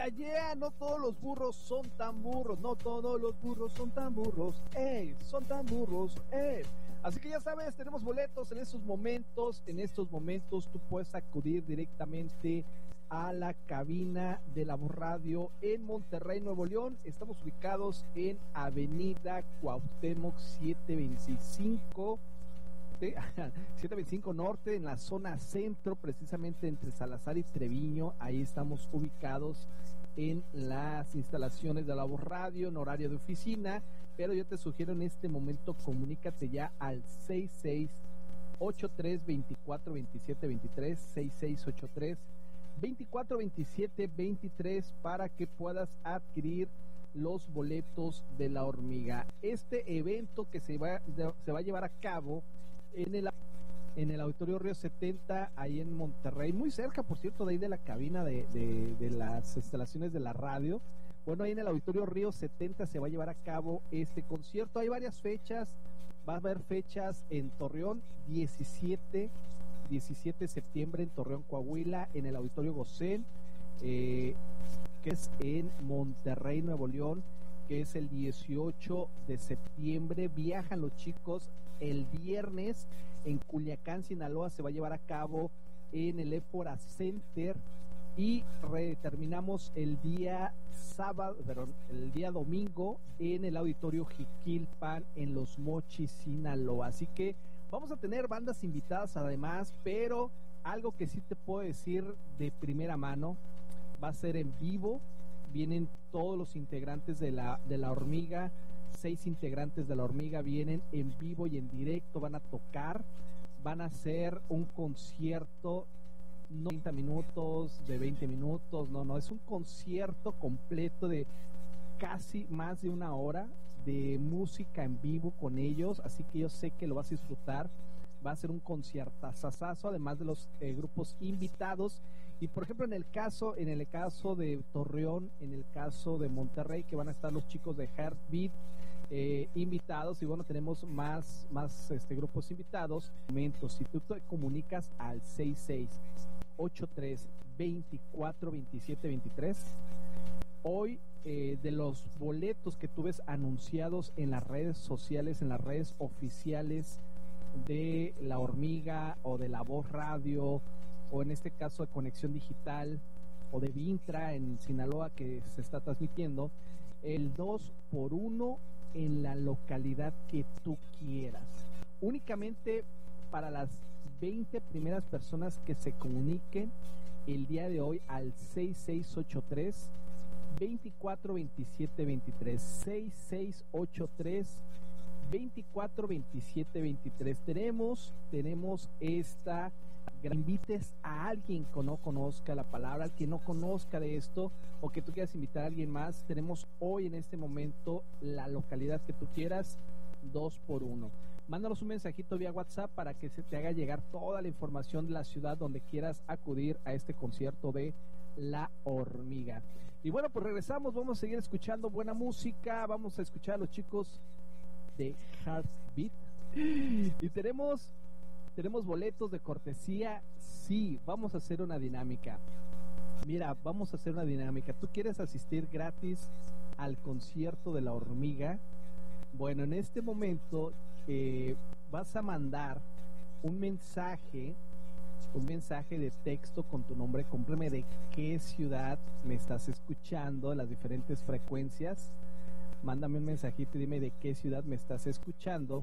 yeah, no todos los burros son tan burros, no todos los burros son tan burros, son tan burros, Así que ya sabes, tenemos boletos en estos momentos tú puedes acudir directamente a la cabina de La Voz Radio en Monterrey, Nuevo León. Estamos ubicados en Avenida Cuauhtémoc 725 Norte, en la zona centro, precisamente entre Salazar y Treviño. Ahí estamos ubicados en las instalaciones de La Voz Radio en horario de oficina, pero yo te sugiero en este momento comunícate ya al 6683-242723, 6683-242723 para que puedas adquirir los boletos de La Hormiga. Este evento que se va a llevar a cabo en el Auditorio Río 70, ahí en Monterrey, muy cerca, por cierto, de ahí de la cabina de las instalaciones de la radio. Bueno, ahí en el Auditorio Río 70 se va a llevar a cabo este concierto. Hay varias fechas, va a haber fechas en Torreón, 17 de septiembre en Torreón, Coahuila, en el Auditorio Gosén, que es en Monterrey, Nuevo León, que es el 18 de septiembre. Viajan los chicos el viernes en Culiacán, Sinaloa, se va a llevar a cabo en el Éfora Center, y terminamos el día domingo en el Auditorio Jiquilpan en Los Mochis, Sinaloa. Así que vamos a tener bandas invitadas además, pero algo que sí te puedo decir de primera mano, va a ser en vivo. Vienen todos los integrantes de la Hormiga, 6 integrantes de La Hormiga vienen en vivo y en directo, van a tocar, van a hacer un concierto, no 30 minutos, de 20 minutos, no, es un concierto completo de casi más de una hora de música en vivo con ellos, así que yo sé que lo vas a disfrutar. Va a ser un conciertazazazo, además de los grupos invitados. Y por ejemplo, en el caso de Torreón, en el caso de Monterrey, que van a estar los chicos de Heartbeat invitados, y bueno, tenemos más grupos invitados. Si tú te comunicas al 6683-242723, hoy de los boletos que tú ves anunciados en las redes sociales, en las redes oficiales de La Hormiga o de La Voz Radio, o en este caso de Conexión Digital o de Vintra en Sinaloa, que se está transmitiendo el 2x1 en la localidad que tú quieras, únicamente para las 20 primeras personas que se comuniquen el día de hoy al 6683 242723, 6683 242723. Tenemos esta, invites a alguien que no conozca la palabra, al que no conozca de esto, o que tú quieras invitar a alguien más. Tenemos hoy en este momento la localidad que tú quieras, 2x1. Mándanos un mensajito vía WhatsApp para que se te haga llegar toda la información de la ciudad donde quieras acudir a este concierto de La Hormiga. Y bueno, pues regresamos, vamos a seguir escuchando buena música, vamos a escuchar a los chicos de Heartbeat, y tenemos boletos de cortesía. Sí, vamos a hacer una dinámica. Mira, vamos a hacer una dinámica. ¿Tú quieres asistir gratis al concierto de La Hormiga? Bueno, en este momento vas a mandar un mensaje de texto con tu nombre completo, de qué ciudad me estás escuchando, de las diferentes frecuencias. Mándame un mensajito y dime de qué ciudad me estás escuchando